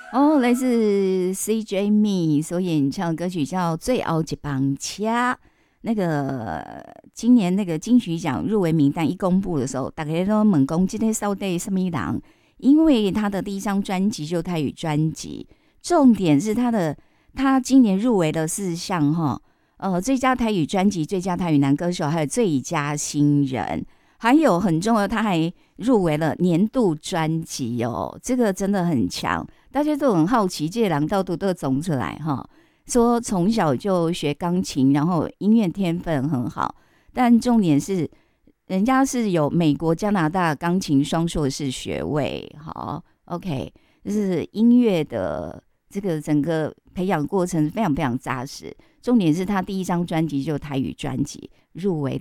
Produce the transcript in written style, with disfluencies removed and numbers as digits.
哦，来自 CJ Me 所演唱的歌曲叫《最后一班车》。那个今年那个金曲奖入围名单一公布的时候，大家都问讲这个到底什么人？因为他的第一张专辑就台语专辑，重点是他今年入围了4项哈，最佳台语专辑、最佳台语男歌手，还有最佳新人。还有很重要，他还入围了年度专辑哦，这个真的很强。大家都很好奇，这个人到底都总出来哈？说从小就学钢琴，然后音乐天分很好，但重点是人家是有美国、加拿大钢琴双硕士学位。好，OK，就是音乐的这个整个培养过程非常非常扎实。重点是他第一张专辑就台语专辑入围